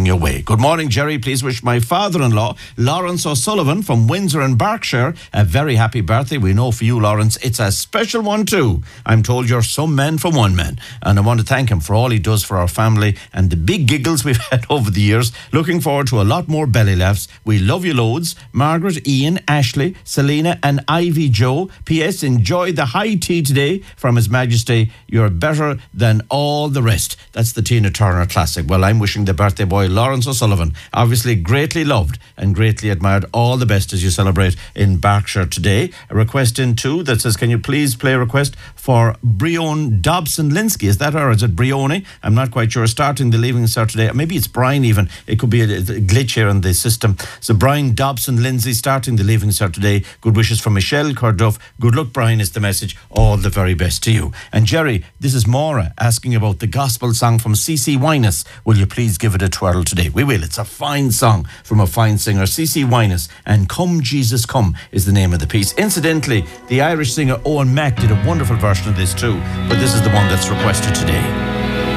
your way. Good morning, Jerry. Please wish my father-in-law, Lawrence O'Sullivan from Windsor in Berkshire, a very happy birthday. We know for you, Lawrence, it's a special one too. I'm told you're some man for one man. And I want to thank him for all he does for our family and the big giggles we've had over the years. Looking forward to a lot more belly laughs. We love you loads. Margaret, Ian, Ashley, Selena and Ivy Joe. P.S. Enjoy the high tea today from His Majesty. You're better than all the rest. That's the Tina Turner classic. Well, I'm wishing the birthday boy Lawrence O'Sullivan, obviously greatly loved and greatly admired, all the best as you celebrate in Berkshire today. A request in too that says, can you please play a request for Brione Dobson-Linsky? Is that her? Is it Brione? I'm not quite sure. Starting the Leaving Cert today. Maybe it's Brian even. It could be a glitch here in the system. So Brian Dobson-Lindsay starting the Leaving Cert today. Good wishes from Michelle Corduff. Good luck, Brian, is the message. All the very best to you. And Jerry, this is Maura asking about the gospel song from C.C. Winus. Will you please give it a twirl today? We will. It's a fine song from a fine singer, C.C. Winus. And Come Jesus Come is the name of the piece. Incidentally, the Irish singer Owen Mack did a wonderful version of this too. But this is the one that's requested today.